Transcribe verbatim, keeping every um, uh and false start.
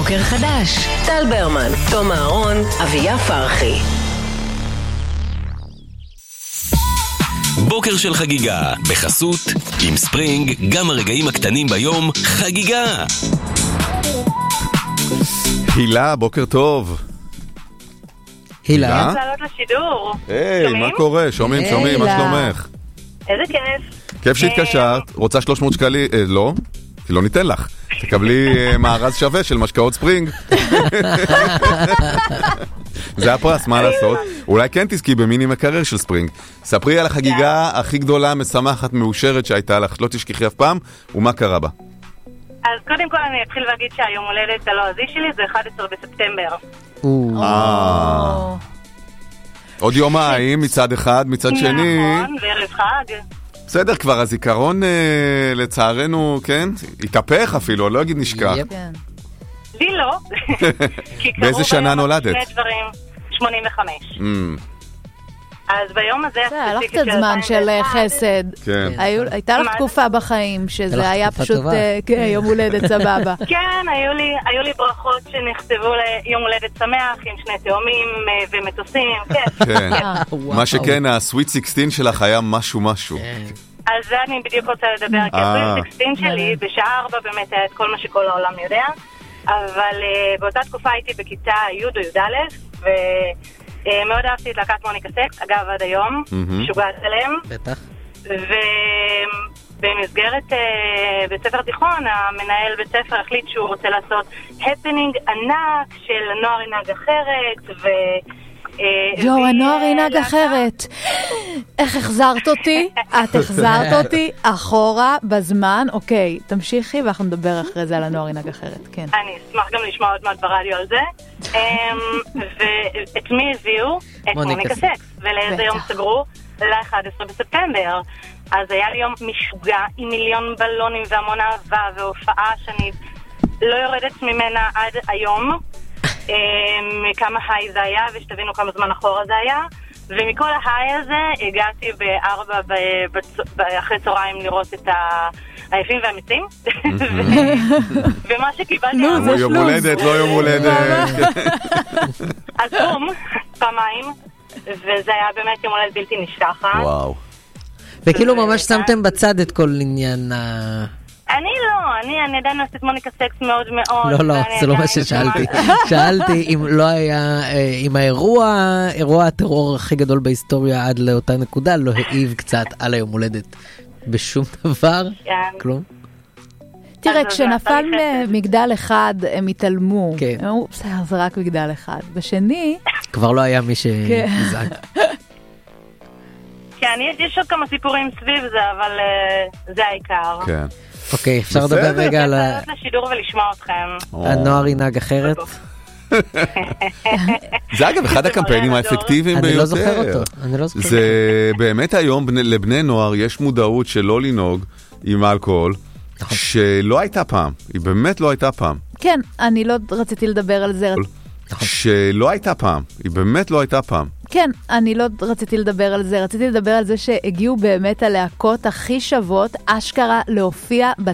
בוקר חדש, טל ברמן, תום אהרון, אביה פרחי. בוקר של חגיגה, בחסות, עם ספרינג, גם הרגעים הקטנים ביום, חגיגה. הילה, בוקר טוב. הילה. לעלות לשידור. היי, מה קורה? שומעים, שומעים, מה שלומך? איזה כיף. כיף שהתקשרת. רוצה שלוש מאות שקלים? לא, כי לא ניתן לך. תקבלי מארז שווה של משקאות ספרינג. זה הפרס, מה לעשות? אולי כן תזכי במיני מקרר של ספרינג. ספרי על החגיגה הכי גדולה, משמחת, מאושרת שהייתה לך, לא תשכחי אף פעם, ומה קרה בה? אז קודם כל אני אתחיל להגיד שהיום הולדת הלועזי שלי זה אחד עשר בספטמבר. עוד יומיים מצד אחד, מצד שני. נכון, וערב חג. בסדר, כבר הזיכרון לצערנו, כן? התהפך אפילו, לא אגיד נשכח. לי לא. באיזה שנה נולדת? שני דברים, שמונים וחמש. אז ביום הזה... זה, הלכת את זמן של חסד. הייתה לך תקופה בחיים, שזה היה פשוט יום הולדת סבבה. כן, היו לי ברכות שנכתבו ליום הולדת שמח, עם שני תאומים ומטוסים, כן. מה שכן, הסוויט סיקסטין שלך היה משהו משהו. על זה אני בדיוק רוצה לדבר, כי הסוויט סיקסטין שלי, בשעה ארבע באמת היה את כל מה שכל העולם יודע, אבל באותה תקופה הייתי בכיתה י' או י' א', ו... מאוד אהבתי את להקת מוניקה סקס, אגב עד היום, משוגעת עליהם. בטח. ובמסגרת בית ספר תיכון, המנהל בית ספר החליט שהוא רוצה לעשות הפנינג ענק של נוער ינהג אחרת, ו... יו, הנוער ינהג אחרת. איך החזרת אותי? את החזרת אותי אחורה בזמן. אוקיי, תמשיכי ואנחנו נדבר אחרי זה על הנוער ינהג אחרת, כן. אני אשמח גם לשמוע עוד מעט ברדיו על זה. ואת מי הביאו? את מוניקה סקס. ולאיזה יום סגרו? ל-אחד עשר בספטמבר. אז היה לי יום משוגע עם מיליון בלונים והמון אהבה והופעה שאני לא יורדת ממנה עד היום. כמה היי זה היה, ושתבינו כמה זמן אחורה זה היה, ומכל ההיי הזה הגעתי בארבע אחרי צהריים לראות את היפים והאמיצים, ומה שקיבלתי... יום הולדת, לא יום הולדת. אז בום, פעמיים, וזה היה באמת יום הולדת בלתי נשכחת. וואו. וכאילו ממש שמתם בצד את כל עניין ה... אני לא, אני, אני עדיין עושה את מוניקה סקס מאוד מאוד. לא, לא, זה לא מה ששאלתי. שאלתי אם לא היה, אם האירוע, אירוע הטרור הכי גדול בהיסטוריה עד לאותה נקודה, לא העיב קצת על היום הולדת בשום דבר? כלום? תראה, כשנפל מגדל אחד, הם התעלמו. בסדר, זה רק מגדל אחד. בשני... כבר לא היה מי שנזעק. כן, יש עוד כמה סיפורים סביב זה, אבל זה העיקר. כן. אוקיי, אפשר לדבר רגע על... אני רוצה לשידור ולשמוע אתכם. הנוער ינהג אחרת. זה אגב אחד הקמפיינים האפקטיביים ביותר. אני לא זוכר אותו. זה באמת היום לבני נוער יש מודעות שלא לנהוג עם אלכוהול, שלא הייתה פעם. היא באמת לא הייתה פעם. כן, אני לא רציתי לדבר על זה. שלא הייתה פעם. היא באמת לא הייתה פעם. כן, אני לא רציתי לדבר על זה, רציתי לדבר על זה שהגיעו באמת הלהקות הכי שוות, אשכרה להופיע